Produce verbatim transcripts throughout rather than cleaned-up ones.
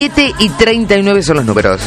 veintisiete y treinta y nueve son los números.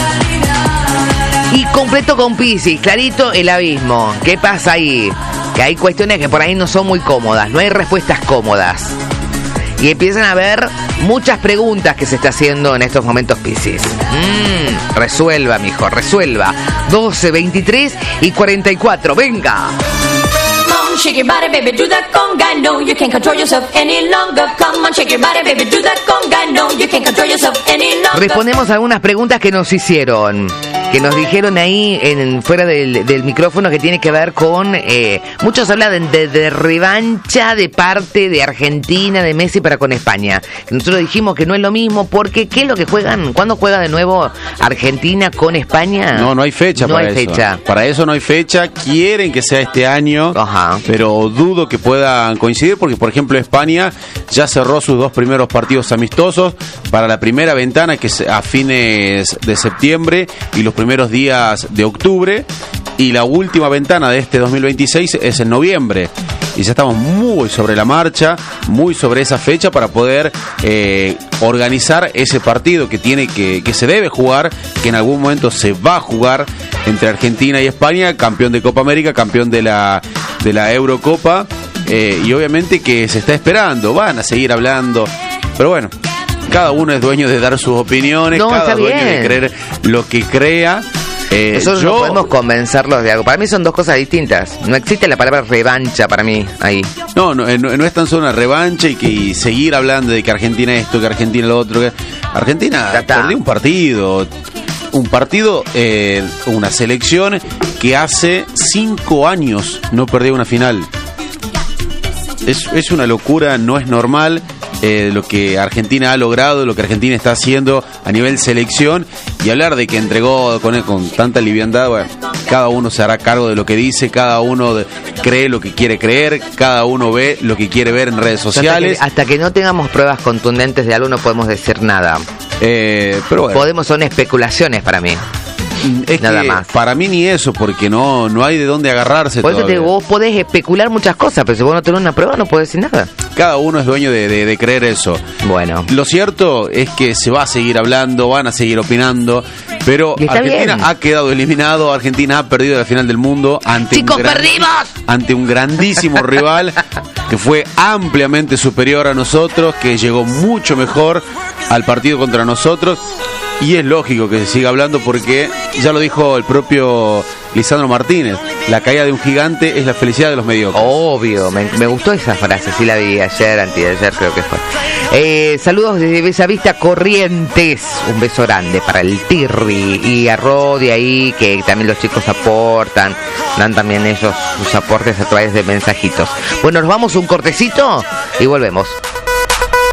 Y completo con Piscis, clarito el abismo. ¿Qué pasa ahí? Que hay cuestiones que por ahí no son muy cómodas, no hay respuestas cómodas. Y empiezan a haber muchas preguntas que se está haciendo en estos momentos Piscis. Mmm, resuelva, mijo, resuelva. doce, veintitrés y cuarenta y cuatro, venga. Shake your body, baby, do that conga. No, you can't control yourself any longer. Come on, shake your body, baby, do that conga. No, you can't control yourself any longer. Respondemos a algunas preguntas que nos hicieron, que nos dijeron ahí en fuera del, del micrófono, que tiene que ver con eh, muchos hablan de, de revancha de parte de Argentina, de Messi para con España. Nosotros dijimos que no es lo mismo, porque ¿qué es lo que juegan? ¿Cuándo juega de nuevo Argentina con España? No, no hay fecha no para hay eso. Fecha. Para eso no hay fecha. Quieren que sea este año. Ajá. Pero dudo que puedan coincidir porque, por ejemplo, España ya cerró sus dos primeros partidos amistosos para la primera ventana, que es a fines de septiembre y los primeros días de octubre, y la última ventana de este dos mil veintiséis es en noviembre. Y ya estamos muy sobre la marcha, muy sobre esa fecha para poder eh, organizar ese partido que tiene que, que se debe jugar, que en algún momento se va a jugar entre Argentina y España, campeón de Copa América, campeón de la de la Eurocopa, eh, y obviamente que se está esperando, van a seguir hablando, pero bueno, cada uno es dueño de dar sus opiniones, no, cada dueño bien. de creer lo que crea. Eh, Nosotros yo... no podemos convencerlos de algo. Para mí son dos cosas distintas. No existe la palabra revancha para mí ahí. No, no, no, no es tan solo una revancha y que y seguir hablando de que Argentina esto, que Argentina lo otro. Que Argentina perdió un partido. Un partido, eh, una selección que hace cinco años no perdió una final. Es, es una locura, no es normal eh, lo que Argentina ha logrado, lo que Argentina está haciendo a nivel selección. Y hablar de que entregó con, con tanta liviandad, bueno, cada uno se hará cargo de lo que dice, cada uno de, cree lo que quiere creer, cada uno ve lo que quiere ver en redes sociales. Hasta que, hasta que no tengamos pruebas contundentes de algo no podemos decir nada. Eh, pero bueno. Podemos, son especulaciones para mí. Es nada que más. Para mí ni eso, porque no, no hay de dónde agarrarse. Por eso te, vos podés especular muchas cosas, pero si vos no tenés una prueba no podés decir nada. Cada uno es dueño de, de, de creer eso. Bueno. Lo cierto es que se va a seguir hablando, van a seguir opinando, pero Argentina bien. ha quedado eliminado, Argentina ha perdido la final del mundo ante ¡Chicos, un gran, perdimos! ante un grandísimo rival que fue ampliamente superior a nosotros, que llegó mucho mejor al partido contra nosotros. Y es lógico que se siga hablando porque ya lo dijo el propio Lisandro Martínez, la caída de un gigante es la felicidad de los mediocres. Obvio, me, me gustó esa frase, sí la vi ayer, anteayer creo que fue. Eh, saludos desde Bellavista, Corrientes, un beso grande para el Tirri y a Rodi ahí, que también los chicos aportan, dan también ellos sus aportes a través de mensajitos. Bueno, nos vamos un cortecito y volvemos.